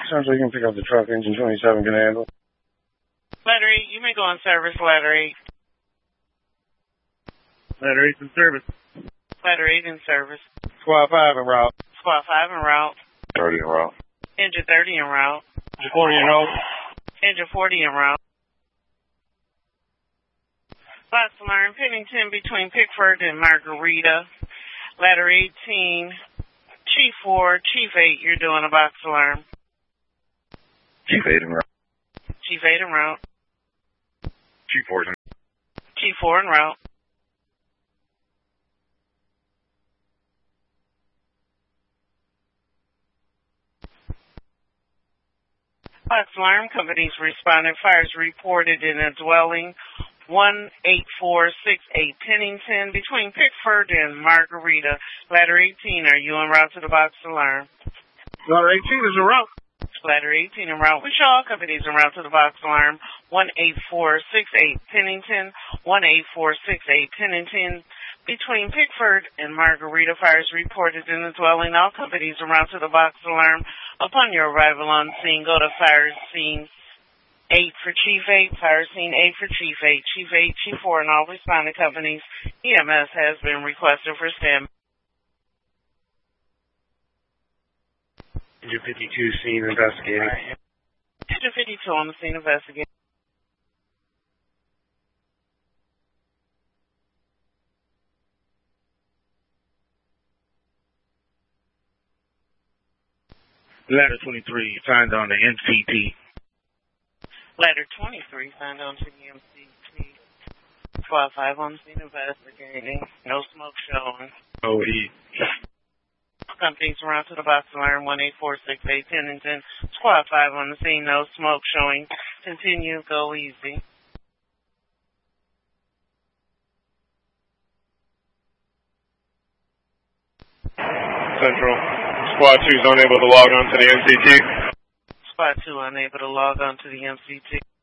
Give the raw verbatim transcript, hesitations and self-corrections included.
Sounds like you can pick up the truck. Engine twenty-seven can handle. Ladder eight, you may go on service, Ladder eight. Ladder eight in service. Ladder eight in service. Squad five en route. Squad five en route. thirty en route. Engine thirty en route. Engine forty en route. Engine forty en route. Box alarm, Pennington between Pickford and Margarita. Ladder eighteen. Chief four, Chief eight, you're doing a box alarm. Chief eight en route. Chief eight en route. Chief four en Chief four en route. Box alarm, companies responded. Fires reported in a dwelling one eight four six eight Pennington between Pickford and Margarita. Ladder eighteen, are you en route to the box alarm? Ladder eighteen is en route. Ladder eighteen en route. Wish all companies en route to the box alarm. one eight four six eight Pennington. one eight four six eight Pennington. Between Pickford and Margarita, fires reported in the dwelling. All companies en route to the box alarm. Upon your arrival on scene, go to fire scene eight for Chief eight, fire scene eight for Chief eight, Chief eight, Chief four, and all responding companies. E M S has been requested for stand. Engine fifty-two scene investigating. Engine fifty-two on the scene investigating. Ladder twenty-three, signed on the N C T. Ladder twenty-three, signed on to the M C T. Squad five on the scene investigating. No smoke showing. O E. Companies around to the box alarm. one eight four six eight Pennington. Squad five on the scene. No smoke showing. Continue. Go easy. Central. Squad two is unable to log on to the M C T. Squad two unable to log on to the M C T.